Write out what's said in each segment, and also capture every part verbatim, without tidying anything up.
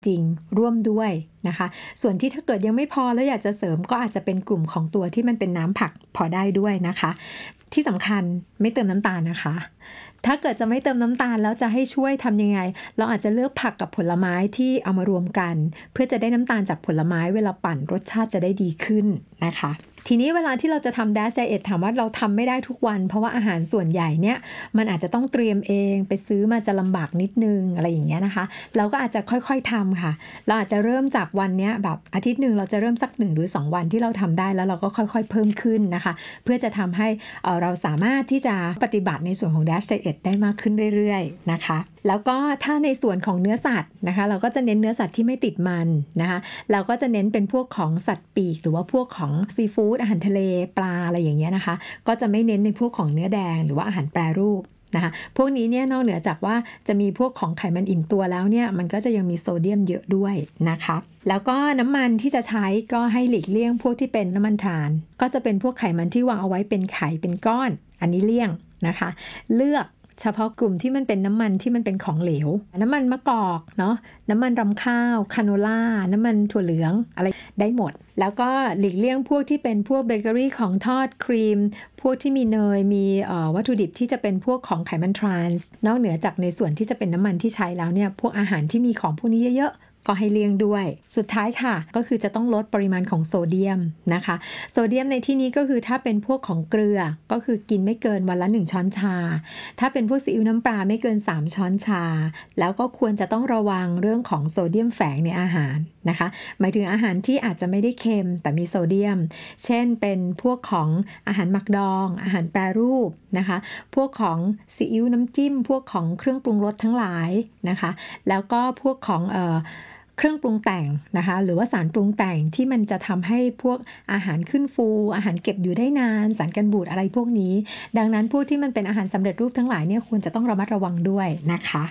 จริงร่วมด้วยนะคะส่วนที่ถ้าเกิดยังไม่พอแล้วอยากจะเสริมก็อาจจะเป็นกลุ่มของตัวที่มันเป็นน้ำผักพอได้ด้วยนะคะที่สำคัญไม่เติมน้ำตาลนะคะถ้าเกิดจะไม่เติมน้ำตาลแล้วจะให้ช่วยทำยังไงเราอาจจะเลือกผักกับผลไม้ที่เอามารวมกันเพื่อจะได้น้ำตาลจากผลไม้เวลาปั่นรสชาติจะได้ดีขึ้นนะคะทีนี้เวลาที่เราจะทำ Dash Diet ถามว่าเราทำไม่ได้ทุกวันเพราะว่าอาหารส่วนใหญ่เนี่ยมันอาจจะต้องเตรียมเองไปซื้อมาจะลำบากนิดนึงอะไรอย่างเงี้ยนะคะเราก็อาจจะค่อยๆทำค่ะเราอาจจะเริ่มจากวันเนี้ยแบบอาทิตย์หนึ่งเราจะเริ่มสักหนึ่งหรือสองวันที่เราทำได้แล้วเราก็ค่อยๆเพิ่มขึ้นนะคะเพื่อจะทำให้เอ่อเราสามารถที่จะปฏิบัติในส่วนของ Dash Diet ได้มากขึ้นเรื่อยๆนะคะแล้วก็ถ้าในส่วนของเนื้อสัตว์นะคะเราก็จะเน้นเนื้อสัตว์ที่ไม่ติดมันนะคะเราก็จะเน้นเป็นพวกของสัตว์ปีกหรือว่าพวกของซีฟู้ดอาหารทะเลปลาอะไรอย่างเงี้ยนะคะก็จะไม่เน้นในพวกของเนื้อแดงหรือว่าอาหารแปรรูปนะคะพวกนี้เนี่ยนอกเหนือจากว่าจะมีพวกของไขมันอิ่มตัวแล้วเนี่ยมันก็จะยังมีโซเดียมเยอะด้วยนะคะแล้วก็น้ำมันที่จะใช้ก็ให้หลีกเลี่ยงพวกที่เป็นน้ำมันทรานก็จะเป็นพวกไขมันที่วางเอาไว้เป็นไข่เป็นก้อนอันนี้เลี่ยงนะคะเลือกเฉพาะกลุ่มที่มันเป็นน้ำมันที่มันเป็นของเหลวน้ำมันมะกอกเนาะน้ำมันรำข้าวคาโนล่าน้ำมันถั่วเหลืองอะไรได้หมดแล้วก็หลีกเลี่ยงพวกที่เป็นพวกเบเกอรี่ของทอดครีมพวกที่มีเนยมีวัตถุดิบที่จะเป็นพวกของไขมันทรานส์นอกเหนือจากในส่วนที่จะเป็นน้ำมันที่ใช้แล้วเนี่ยพวกอาหารที่มีของพวกนี้เยอะๆก็ให้เลี่ยงด้วยสุดท้ายค่ะก็คือจะต้องลดปริมาณของโซเดียมนะคะโซเดียมในที่นี้ก็คือถ้าเป็นพวกของเกลือก็คือกินไม่เกินวันละหนึ่งช้อนชาถ้าเป็นพวกซีอิ๊วน้ำปลาไม่เกินสามช้อนชาแล้วก็ควรจะต้องระวังเรื่องของโซเดียมแฝงในอาหารนะคะหมายถึงอาหารที่อาจจะไม่ได้เค็มแต่มีโซเดียมเช่นเป็นพวกของอาหารหมักดองอาหารแปรรูปนะคะพวกของซีอิ๊วน้ำจิ้มพวกของเครื่องปรุงรสทั้งหลายนะคะแล้วก็พวกของเอ่อเครื่องปรุงแต่งนะคะหรือว่าสารปรุงแต่งที่มันจะทำให้พวกอาหารขึ้นฟูอาหารเก็บอยู่ได้นานสารกันบูดอะไรพวกนี้ดังนั้นพวกที่มันเป็นอาหารสำเร็จรูปทั้งหลายเนี่ยควรจะต้องระมัดระวังด้วยนะคะ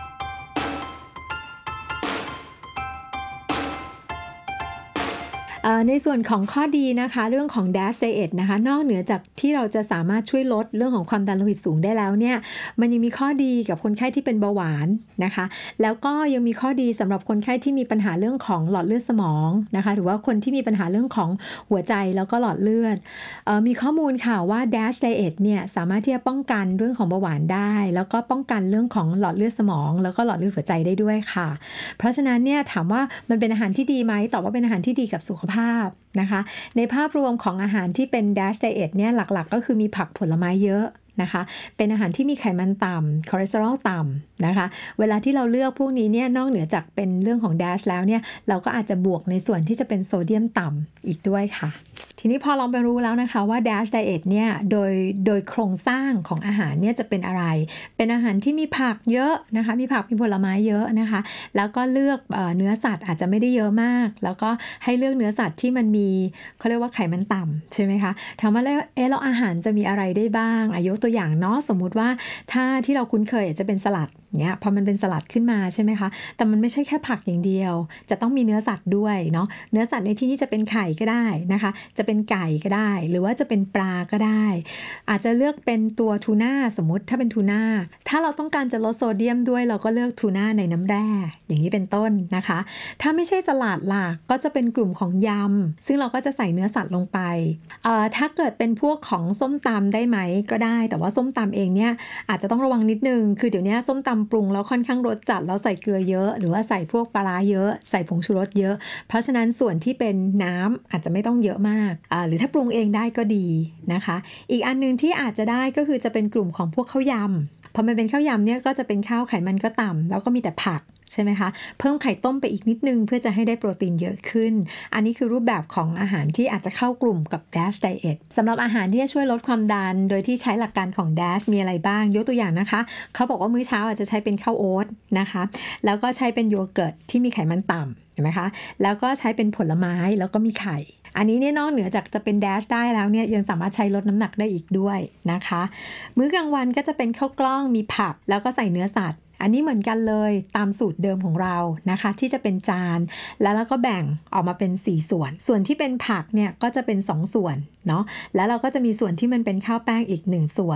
ในส่วนของข้อดีนะคะเรื่องของ Dash Diet นะคะนอกเหนือจากที่เราจะสามารถช่วยลดเรื่องของความดันโลหิตสูงได้แล้วเนี่ยมันยังมีข้อดีกับคนไข้ที่เป็นเบาหวานนะคะแล้วก็ยังมีข้อดีสำหรับคนไข้ที่มีปัญหาเรื่องของหลอดเลือดสมองนะคะหรือว่าคนที่มีปัญหาเรื่องของหัวใจแล้วก็หลอดเลือดเอ่อมีข้อมูลค่ะว่า Dash Diet เนี่ยสามารถที่จะป้องกันเรื่องของเบาหวานได้แล้วก็ป้องกันเรื่องของหลอดเลือดสมองแล้วก็หลอดเลือดหัวใจได้ด้วยค่ะเพราะฉะนั้นเนี่ยถามว่ามันเป็นอาหารที่ดีไหมตอบว่าเป็นอาหารที่ดีกับสุขภาพนะคะในภาพรวมของอาหารที่เป็น Dash Diet เนี่ยหลักๆก็คือมีผักผลไม้เยอะนะคะเป็นอาหารที่มีไขมันต่ำคอเลสเตอรอลต่ำนะคะเวลาที่เราเลือกพวกนี้เนี่ยนอกเหนือจากเป็นเรื่องของ Dash แล้วเนี่ยเราก็อาจจะบวกในส่วนที่จะเป็นโซเดียมต่ำอีกด้วยค่ะทีนี้พอเราไปรู้แล้วนะคะว่า Dash Diet เนี่ยโดยโดยโครงสร้างของอาหารเนี่ยจะเป็นอะไรเป็นอาหารที่มีผักเยอะนะคะมีผักมีผลไม้เยอะนะคะแล้วก็เลือกเอ่อเนื้อสัตว์อาจจะไม่ได้เยอะมากแล้วก็ให้เลือกเนื้อสัตว์ที่มันมีเขาเรียกว่าไขมันต่ำใช่ไหมคะถามว่าแล้วเออแล้วอาหารจะมีอะไรได้บ้างอายุตัวอย่างเนาะสมมุติว่าถ้าที่เราคุ้นเคยจะเป็นสลัดเนี้ยพอมันเป็นสลัดขึ้นมาใช่ไหมคะแต่มันไม่ใช่แค่ผักอย่างเดียวจะต้องมีเนื้อสัตว์ด้วยเนาะเนื้อสัตว์ในที่นี้จะเป็นไข่ก็ได้นะคะจะเป็นไก่ก็ได้หรือว่าจะเป็นปลาก็ได้อาจจะเลือกเป็นตัวทูน่าสมมติถ้าเป็นทูน่าถ้าเราต้องการจะลดโซเดียมด้วยเราก็เลือกทูน่าในน้ำแร่อย่างนี้เป็นต้นนะคะถ้าไม่ใช่สลัดล่ะก็จะเป็นกลุ่มของยำซึ่งเราก็จะใส่เนื้อสัตว์ลงไปเอ่อถ้าเกิดเป็นพวกของส้มตำได้ไหมก็ได้แต่ว่าส้มตำเองเนี่ยอาจจะต้องระวังนิดนึงคือเดี๋ยวนี้ส้มตำปรุงแล้วค่อนข้างรสจัดแล้วใส่เกลือเยอะหรือว่าใส่พวกปลาร้าเยอะใส่ผงชูรสเยอะเพราะฉะนั้นส่วนที่เป็นน้ำอาจจะไม่ต้องเยอะมากอ่าหรือถ้าปรุงเองได้ก็ดีนะคะอีกอันนึงที่อาจจะได้ก็คือจะเป็นกลุ่มของพวกข้าวยำพอมันเป็นข้าวยำเนี่ยก็จะเป็นข้าวไขมันก็ต่ำแล้วก็มีแต่ผักใช่ไหมคะเพิ่มไข่ต้มไปอีกนิดนึงเพื่อจะให้ได้โปรตีนเยอะขึ้นอันนี้คือรูปแบบของอาหารที่อาจจะเข้ากลุ่มกับ Dash Diet สำหรับอาหารที่จะช่วยลดความดันโดยที่ใช้หลักการของ Dash มีอะไรบ้างยกตัวอย่างนะคะเขาบอกว่ามื้อเช้าอาจจะใช้เป็นข้าวโอ๊ตนะคะแล้วก็ใช้เป็นโยเกิร์ตที่มีไขมันต่ำเห็นไหมคะแล้วก็ใช้เป็นผลไม้แล้วก็มีไข่อันนี้เนี่ยนอกเหนือจากจะเป็น Dash ได้แล้วเนี่ยยังสามารถใช้ลดน้ำหนักได้อีกด้วยนะคะมื้อกลางวันก็จะเป็นข้าวกล้องมีผักแล้วก็ใส่เนื้อสัตว์อันนี้เหมือนกันเลยตามสูตรเดิมของเรานะคะที่จะเป็นจานแล้วเราก็แบ่งออกมาเป็นสี่ส่วนส่วนที่เป็นผักเนี่ยก็จะเป็นสองส่วนเนาะแล้วเราก็จะมีส่วนที่มันเป็นข้าวแป้งอีกหนึ่งส่วน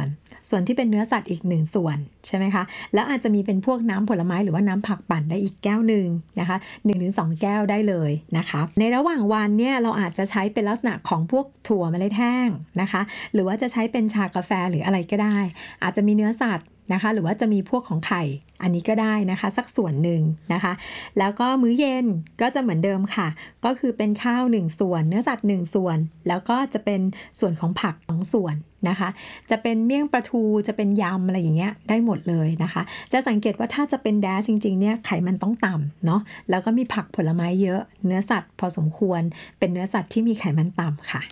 ส่วนที่เป็นเนื้อสัตว์อีกหนึ่งส่วนใช่ไหมคะแล้วอาจจะมีเป็นพวกน้ำผลไม้หรือว่าน้ำผักปั่นได้อีกแก้วหนึ่งนะคะ หนึ่งถึงสอง แก้วได้เลยนะคะในระหว่างวันเนี่ยเราอาจจะใช้เป็นลักษณะของพวกถั่วเมล็ดแห้งนะคะหรือว่าจะใช้เป็นชากาแฟหรืออะไรก็ได้อาจจะมีเนื้อสัตว์นะคะหรือว่าจะมีพวกของไข่อันนี้ก็ได้นะคะสักส่วนหนึ่งนะคะแล้วก็มื้อเย็นก็จะเหมือนเดิมค่ะก็คือเป็นข้าวหนึ่งส่วนเนื้อสัตว์หนึ่งส่วนแล้วก็จะเป็นส่วนของผักสองส่วนนะคะจะเป็นเมี่ยงปลาทูจะเป็นยำอะไรอย่างเงี้ยได้หมดเลยนะคะจะสังเกตว่าถ้าจะเป็นแดชจริงๆเนี่ยไขมันต้องต่ำเนาะแล้วก็มีผักผลไม้เยอะเนื้อสัตว์พอสมควรเป็นเนื้อสัตว์ที่มีไขมันต่ำค่ะ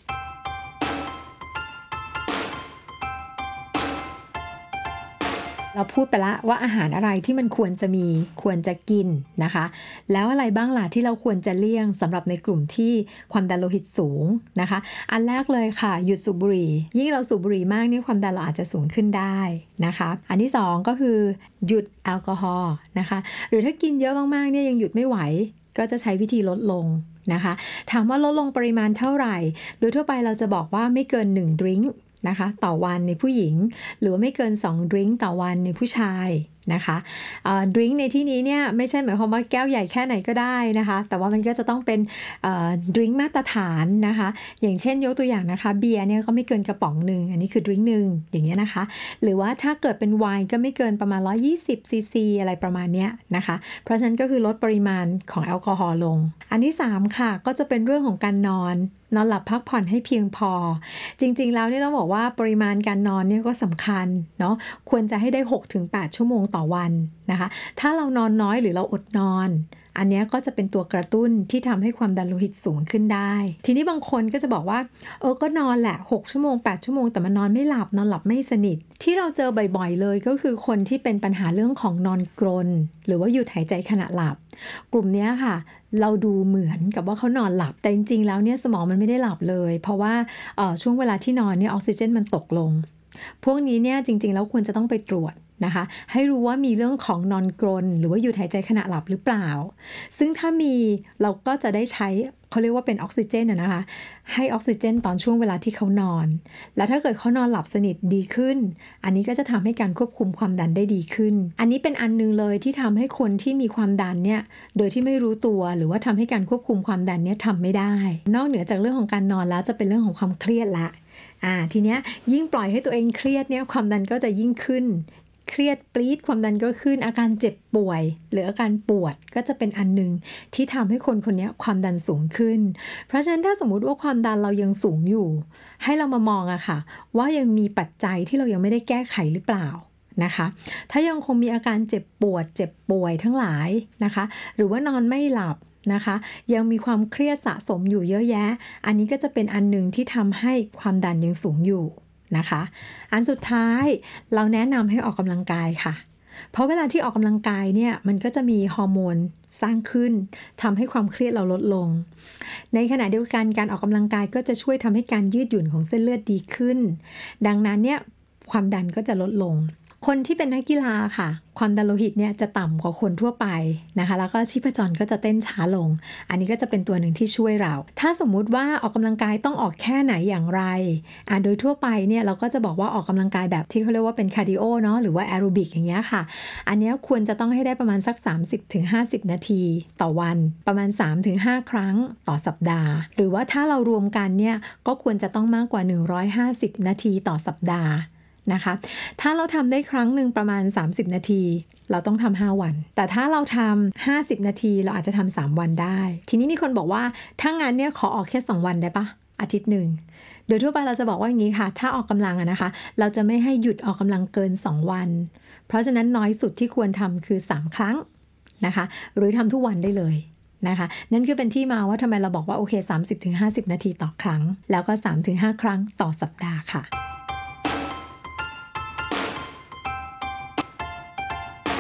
เราพูดไปแล้วว่าอาหารอะไรที่มันควรจะมีควรจะกินนะคะแล้วอะไรบ้างล่ะที่เราควรจะเลี่ยงสำหรับในกลุ่มที่ความดันโลหิตสูงนะคะอันแรกเลยค่ะหยุดสูบบุหรี่ยิ่งเราสูบบุหรี่มากนี่ความดันเราอาจจะสูงขึ้นได้นะคะอันที่สองก็คือหยุดแอลกอฮอล์นะคะหรือถ้ากินเยอะมากๆเนี่ยยังหยุดไม่ไหวก็จะใช้วิธีลดลงนะคะถามว่าลดลงปริมาณเท่าไหร่โดยทั่วไปเราจะบอกว่าไม่เกินหนึ่งดริงก์นะคะต่อวันในผู้หญิงหรือว่าไม่เกินสองดริงก์ต่อวันในผู้ชายนะคะดริงก์ในที่นี้เนี่ยไม่ใช่หมายความว่าแก้วใหญ่แค่ไหนก็ได้นะคะแต่ว่ามันก็จะต้องเป็นดริงก์มาตรฐานนะคะอย่างเช่นยกตัวอย่างนะคะเบียร์เนี่ยก็ไม่เกินกระป๋องหนึ่งอันนี้คือดริงก์หนึ่งอย่างเงี้ยนะคะหรือว่าถ้าเกิดเป็นไวน์ก็ไม่เกินประมาณหนึ่งร้อยยี่สิบซีซีอะไรประมาณเนี้ยนะคะเพราะฉะนั้นก็คือลดปริมาณของแอลกอฮอล์ลงอันที่สามค่ะก็จะเป็นเรื่องของการนอนนอนหลับพักผ่อนให้เพียงพอจริงๆแล้วเนี่ยต้องบอกว่าปริมาณการนอนเนี่ยก็สำคัญเนาะควรจะให้ได้ หกถึงแปด ชั่วโมงต่อวันนะคะถ้าเรานอนน้อยหรือเราอดนอนอันนี้ก็จะเป็นตัวกระตุ้นที่ทำให้ความดันโลหิตสูงขึ้นได้ทีนี้บางคนก็จะบอกว่าเออก็นอนแหละหกชั่วโมงแปดชั่วโมงแต่มันนอนไม่หลับนอนหลับไม่สนิทที่เราเจอบ่อยๆเลยก็คือคนที่เป็นปัญหาเรื่องของนอนกรนหรือว่าหยุดหายใจขณะหลับกลุ่มนี้ค่ะเราดูเหมือนกับว่าเขานอนหลับแต่จริงๆแล้วเนี่ยสมองมันไม่ได้หลับเลยเพราะว่าเอ่อช่วงเวลาที่นอนเนี่ยออกซิเจนมันตกลงพวกนี้เนี่ยจริงๆแล้วควรจะต้องไปตรวจนะคะให้รู้ว่ามีเรื่องของนอนกรนหรือว่าหยุดหายใจขณะหลับหรือเปล่าซึ่งถ้ามีเราก็จะได้ใช้เขาเรียกว่าเป็นออกซิเจนนะคะให้ออกซิเจนตอนช่วงเวลาที่เขานอนแล้วถ้าเกิดเขานอนหลับสนิทดีขึ้นอันนี้ก็จะทำให้การควบคุมความดันได้ดีขึ้นอันนี้เป็นอันนึงเลยที่ทำให้คนที่มีความดันเนี่ยโดยที่ไม่รู้ตัวหรือว่าทำให้การควบคุมความดันเนี่ยทำไม่ได้นอกเหนือจากเรื่องของการนอนแล้วจะเป็นเรื่องของความเครียดละอ่าทีเนี้ยยิ่งปล่อยให้ตัวเองเครียดเนี่ยความดันก็จะยิ่งขึ้นเครียดปรี๊ดความดันก็ขึ้นอาการเจ็บป่วยหรืออาการปวดก็จะเป็นอันนึงที่ทำให้คนคนนี้ความดันสูงขึ้นเพราะฉะนั้นถ้าสมมุติว่าความดันเรายังสูงอยู่ให้เรามามองอะค่ะว่ายังมีปัจจัยที่เรายังไม่ได้แก้ไขหรือเปล่านะคะถ้ายังคงมีอาการเจ็บปวดเจ็บป่วยทั้งหลายนะคะหรือว่านอนไม่หลับนะคะยังมีความเครียดสะสมอยู่เยอะแยะอันนี้ก็จะเป็นอันนึงที่ทำให้ความดันยังสูงอยู่นะคะอันสุดท้ายเราแนะนำให้ออกกำลังกายค่ะเพราะเวลาที่ออกกำลังกายเนี่ยมันก็จะมีฮอร์โมนสร้างขึ้นทำให้ความเครียดเราลดลงในขณะเดียวกันการออกกำลังกายก็จะช่วยทำให้การยืดหยุ่นของเส้นเลือดดีขึ้นดังนั้นเนี่ยความดันก็จะลดลงคนที่เป็นนักกีฬาค่ะความดันโลหิตเนี่ยจะต่ำกว่าคนทั่วไปนะคะแล้วก็ชีพจรก็จะเต้นช้าลงอันนี้ก็จะเป็นตัวหนึ่งที่ช่วยเราถ้าสมมุติว่าออกกำลังกายต้องออกแค่ไหนอย่างไรอ่าโดยทั่วไปเนี่ยเราก็จะบอกว่าออกกำลังกายแบบที่เขาเรียกว่าเป็นคาร์ดิโอเนาะหรือว่าแอโรบิกอย่างเงี้ยค่ะอันนี้ควรจะต้องให้ได้ประมาณสัก สามสิบถึงห้าสิบ นาทีต่อวันประมาณ สามถึงห้า ครั้งต่อสัปดาห์หรือว่าถ้าเรารวมกันเนี่ยก็ควรจะต้องมากกว่าหนึ่งร้อยห้าสิบนาทีต่อสัปดาห์นะคะถ้าเราทำได้ครั้งหนึ่งประมาณสามสิบนาทีเราต้องทำห้าวันแต่ถ้าเราทำห้าสิบนาทีเราอาจจะทำสามวันได้ทีนี้มีคนบอกว่าถ้างานเนี่ยขอออกแค่สองวันได้ปะอาทิตย์หนึ่งโดยทั่วไปเราจะบอกว่าอย่างนี้ค่ะถ้าออกกำลังอะนะคะเราจะไม่ให้หยุดออกกำลังเกินสองวันเพราะฉะนั้นน้อยสุดที่ควรทำคือสามครั้งนะคะหรือทำทุกวันได้เลยนะคะนั่นคือเป็นที่มาว่าทำไมเราบอกว่าโอเค สามสิบถึงห้าสิบ นาทีต่อครั้งแล้วก็ สามถึงห้า ครั้งต่อสัปดาห์ค่ะถ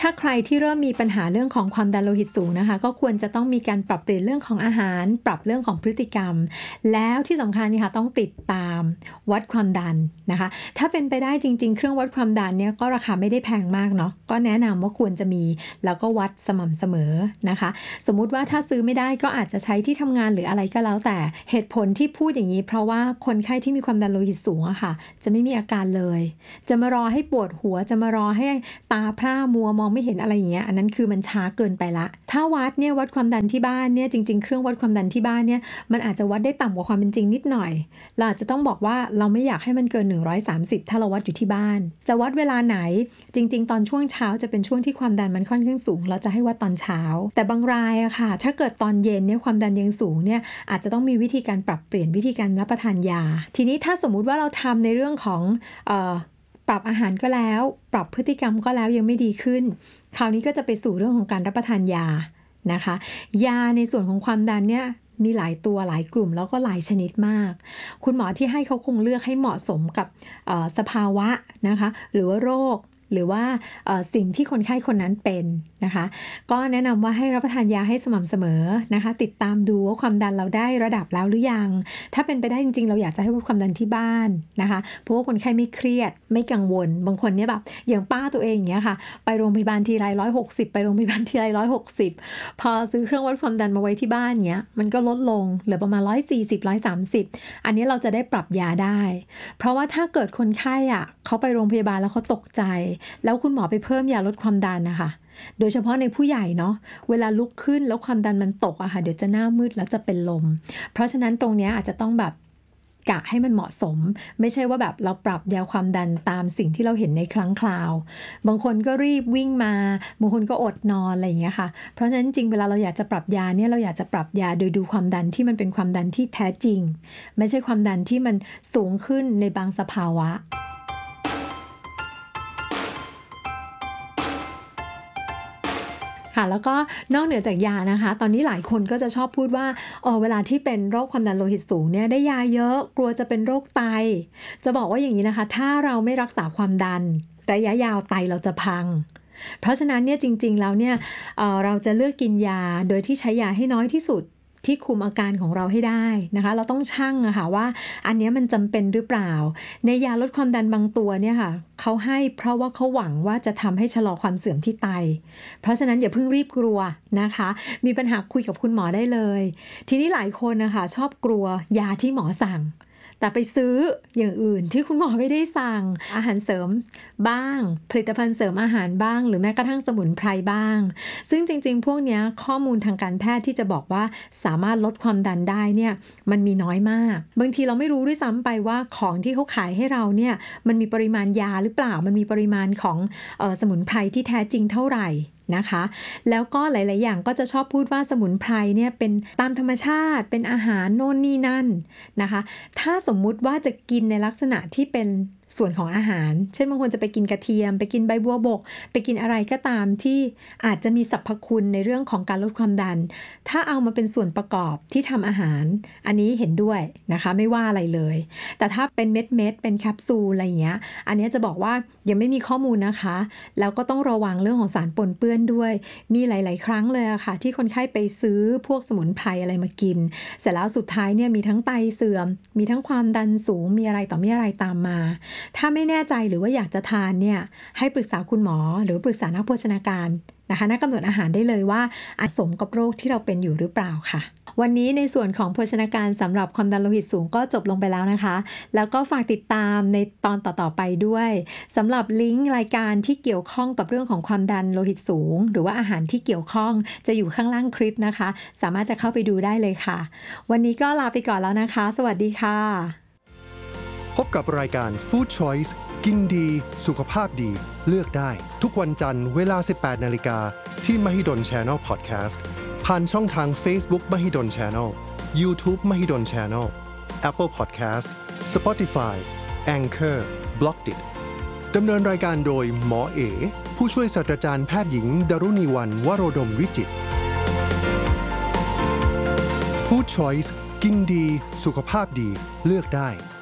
ถ้าใครที่เริ่มมีปัญหาเรื่องของความดันโลหิตสูงนะคะก็ควรจะต้องมีการปรับเปลี่ยนเรื่องของอาหารปรับเรื่องของพฤติกรรมแล้วที่สำคัญนี่ค่ะต้องติดตามวัดความดันนะคะถ้าเป็นไปได้จริงๆเครื่องวัดความดันเนี่ยก็ราคาไม่ได้แพงมากเนาะก็แนะนำว่าควรจะมีแล้วก็วัดสม่ำเสมอนะคะสมมุติว่าถ้าซื้อไม่ได้ก็อาจจะใช้ที่ทำงานหรืออะไรก็แล้วแต่เหตุผลที่พูดอย่างนี้เพราะว่าคนไข้ที่มีความดันโลหิตสูงอะค่ะจะไม่มีอาการเลยจะมารอให้ปวดหัวจะมารอให้ตาพร่ามัวมองไม่เห็นอะไรอย่างเงี้ยอันนั้นคือมันช้าเกินไปละถ้าวัดเนี่ยวัดความดันที่บ้านเนี่ยจริงๆเครื่องวัดความดันที่บ้านเนี่ยมันอาจจะวัดได้ต่ำกว่าความเป็นจริงนิดหน่อยเราอาจจะต้องบอกว่าเราไม่อยากให้มันเกินหนึ่งร้อยสามสิบถ้าเราวัดอยู่ที่บ้านจะวัดเวลาไหนจริงๆตอนช่วงเช้าจะเป็นช่วงที่ความดันมันค่อนข้างสูงเราจะให้วัดตอนเช้าแต่บางรายอะค่ะถ้าเกิดตอนเย็นเนี่ยความดันยังสูงเนี่ยอาจจะต้องมีวิธีการปรับเปลี่ยนวิธีการรับประทานยาทีนี้ถ้าสมมุติว่าเราทำในเรื่องของเอ่อปรับอาหารก็แล้วปรับพฤติกรรมก็แล้วยังไม่ดีขึ้นคราวนี้ก็จะไปสู่เรื่องของการรับประทานยานะคะยาในส่วนของความดันเนี่ยมีหลายตัวหลายกลุ่มแล้วก็หลายชนิดมากคุณหมอที่ให้เขาคงเลือกให้เหมาะสมกับสภาวะนะคะหรือว่าโรคหรือว่าสิ่งที่คนไข้คนนั้นเป็นนะคะก็แนะนำว่าให้รับประทานยาให้สม่ำเสมอนะคะติดตามดูว่าความดันเราได้ระดับแล้วหรือยังถ้าเป็นไปได้จริงๆเราอยากจะให้วัดความดันที่บ้านนะคะเพราะว่าคนไข้ไม่เครียดไม่กังวลบางคนเนี่ยแบบอย่างป้าตัวเองอย่างเงี้ยค่ะไปโรงพยาบาลทีไรร้อยหกสิบไปโรงพยาบาลทีไรร้อยหกสิบพอซื้อเครื่องวัดความดันมาไว้ที่บ้านเงี้ยมันก็ลดลงเหลือประมาณร้อยสี่สิบ ร้อยสามสิบอันนี้เราจะได้ปรับยาได้เพราะว่าถ้าเกิดคนไข้อ่ะเขาไปโรงพยาบาลแล้วเขาตกใจแล้วคุณหมอไปเพิ่มยาลดความดันนะคะโดยเฉพาะในผู้ใหญ่เนาะเวลาลุกขึ้นแล้วความดันมันตกอะค่ะเดี๋ยวจะหน้ามืดแล้วจะเป็นลมเพราะฉะนั้นตรงนี้อาจจะต้องแบบกะให้มันเหมาะสมไม่ใช่ว่าแบบเราปรับยาความดันตามสิ่งที่เราเห็นในครั้งคราวบางคนก็รีบวิ่งมาบางคนก็อดนอนอะไรอย่างเงี้ยค่ะเพราะฉะนั้นจริงเวลาเราอยากจะปรับยาเนี่ยเราอยากจะปรับยาโดยดูความดันที่มันเป็นความดันที่แท้จริงไม่ใช่ความดันที่มันสูงขึ้นในบางสภาวะค่ะแล้วก็นอกเหนือจากยานะคะตอนนี้หลายคนก็จะชอบพูดว่าเออเวลาที่เป็นโรคความดันโลหิตสูงเนี่ยได้ยาเยอะกลัวจะเป็นโรคไตจะบอกว่าอย่างนี้นะคะถ้าเราไม่รักษาความดันระยะยาวไตเราจะพังเพราะฉะนั้นเนี่ยจริงๆแล้วเนี่ยเอ่อเราจะเลือกกินยาโดยที่ใช้ยาให้น้อยที่สุดที่คุมอาการของเราให้ได้นะคะเราต้องชั่งอะค่ะว่าอันนี้มันจำเป็นหรือเปล่าในยาลดความดันบางตัวเนี่ยค่ะเขาให้เพราะว่าเขาหวังว่าจะทำให้ชะลอความเสื่อมที่ไตเพราะฉะนั้นอย่าเพิ่งรีบกลัวนะคะมีปัญหาคุยกับคุณหมอได้เลยทีนี้หลายคนนะคะชอบกลัวยาที่หมอสั่งแต่ไปซื้ออย่างอื่นที่คุณหมอไม่ได้สั่งอาหารเสริมบ้างผลิตภัณฑ์เสริมอาหารบ้างหรือแม้กระทั่งสมุนไพรบ้างซึ่งจริงๆพวกนี้ข้อมูลทางการแพทย์ที่จะบอกว่าสามารถลดความดันได้เนี่ยมันมีน้อยมากบางทีเราไม่รู้ด้วยซ้ำไปว่าของที่เขาขายให้เราเนี่ยมันมีปริมาณยาหรือเปล่ามันมีปริมาณของเอ่อสมุนไพรที่แท้จริงเท่าไหร่นะคะแล้วก็หลายๆอย่างก็จะชอบพูดว่าสมุนไพรเนี่ยเป็นตามธรรมชาติเป็นอาหารโน่นนี่นั่นนะคะถ้าสมมุติว่าจะกินในลักษณะที่เป็นส่วนของอาหารเช่นบางคนจะไปกินกระเทียมไปกินใบบัวบกไปกินอะไรก็ตามที่อาจจะมีสรรพคุณในเรื่องของการลดความดันถ้าเอามาเป็นส่วนประกอบที่ทำอาหารอันนี้เห็นด้วยนะคะไม่ว่าอะไรเลยแต่ถ้าเป็นเม็ดเม็ดเป็นแคปซูลอะไรอย่างเงี้ยอันนี้จะบอกว่ายังไม่มีข้อมูลนะคะแล้วก็ต้องระวังเรื่องของสารปนเปื้อนด้วยมีหลายๆครั้งเลยอะค่ะที่คนไข้ไปซื้อพวกสมุนไพรอะไรมากินเสร็จแล้วสุดท้ายเนี่ยมีทั้งไตเสื่อมมีทั้งความดันสูงมีอะไรต่อมีอะไรตามมาถ้าไม่แน่ใจหรือว่าอยากจะทานเนี่ยให้ปรึกษาคุณหมอหรือปรึกษานักโภชนาการนะคะนักกำหนดอาหารได้เลยว่าอาจสมกับโรคที่เราเป็นอยู่หรือเปล่าค่ะวันนี้ในส่วนของโภชนาการสำหรับความดันโลหิตสูงก็จบลงไปแล้วนะคะแล้วก็ฝากติดตามในตอนต่อๆไปด้วยสำหรับลิงก์รายการที่เกี่ยวข้องกับเรื่องของความดันโลหิตสูงหรือว่าอาหารที่เกี่ยวข้องจะอยู่ข้างล่างคลิปนะคะสามารถจะเข้าไปดูได้เลยค่ะวันนี้ก็ลาไปก่อนแล้วนะคะสวัสดีค่ะพบกับรายการ Food Choice กินดีสุขภาพดีเลือกได้ทุกวันจันทร์เวลา สิบแปดนาฬิกา ที่ Mahidol Channel Podcast ผ่านช่องทาง Facebook Mahidol Channel YouTube Mahidol Channel Apple Podcast Spotify Anchor Blockdit ดำเนินรายการโดยหมอเอผู้ช่วยศาสตราจารย์แพทย์หญิงดารุณีวรรณวโรดมวิจิตร Food Choice กินดีสุขภาพดีเลือกได้